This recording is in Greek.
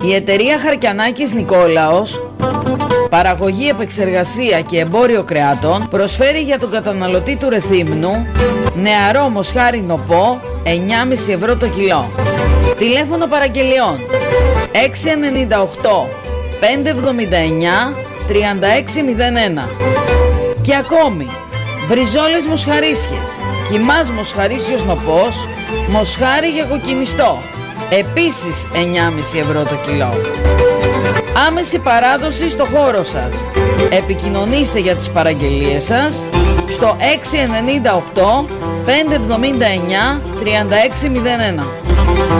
Η εταιρεία Χαρκιανάκης Νικόλαος, παραγωγή, επεξεργασία και εμπόριο κρεάτων, προσφέρει για τον καταναλωτή του Ρεθύμνου νεαρό μοσχάρι νοπό 9,5 ευρώ το κιλό. Τηλέφωνο παραγγελιών 698 579 3601. Και ακόμη μπριζόλες μοσχαρίσιες, κιμάς μοσχαρίσιος νοπός, μοσχάρι για κοκκινιστό, επίσης 9,5 ευρώ το κιλό. Άμεση παράδοση στο χώρο σας. Επικοινωνήστε για τις παραγγελίες σας στο 698 579 3601.